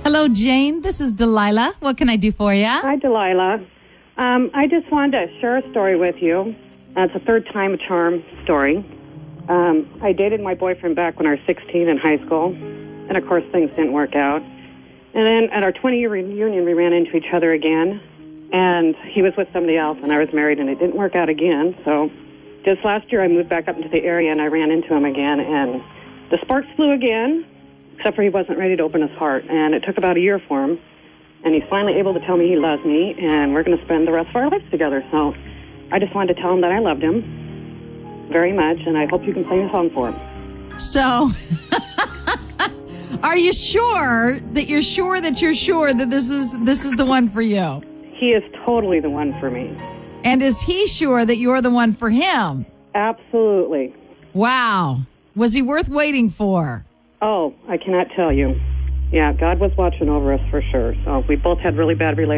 Hello, Jane. This is Delilah. What can I do for you? Hi, Delilah. I just wanted to share a story with you. It's a third-time charm story. I dated my boyfriend back when I was 16 in high school, and of course things didn't work out. And then at our 20-year reunion, we ran into each other again, and he was with somebody else, and I was married, and it didn't work out again. So just last year, I moved back up into the area, and I ran into him again, and the sparks flew again, except for he wasn't ready to open his heart, and it took about a year for him. And he's finally able to tell me he loves me, and we're going to spend the rest of our lives together. So I just wanted to tell him that I loved him very much, and I hope you can play a song for him. So, are you sure that you're sure that this is the one for you? He is totally the one for me. And is he sure that you're the one for him? Absolutely. Wow. Was he worth waiting for? Oh, I cannot tell you. Yeah, God was watching over us for sure. So we both had really bad relationships.